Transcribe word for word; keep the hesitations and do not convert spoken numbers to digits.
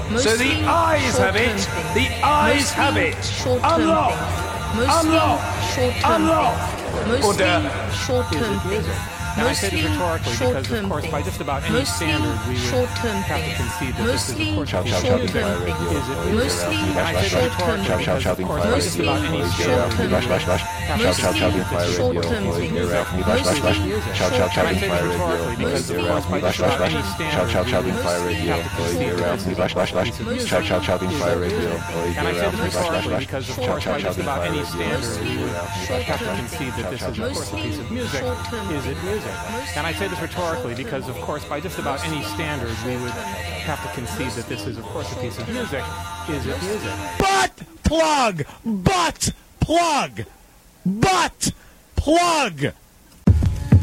So the eyes have it. The eyes have it. Unlock. Unlock. Unlock. Mostly short-term things. And I say this rhetorically because, of course, by just about any standard, we would have to concede that this is, of course, a piece of music. Is it music? And I say this rhetorically because, of course, by just about any standard, we would have to concede that this is, of course, a piece of music. And I say this rhetorically because, of course, by just about any standard, we would have to concede that this is, of course, a piece of music. And I say this rhetorically because, of course, by just about any standard, we would have to concede that this is, of course, a piece of music. Is it music? And I say this rhetorically because, of course, by just about any standard, we would have to concede that this is, of course, a piece of music. Is it music? Butt plug! Butt plug! Butt plug!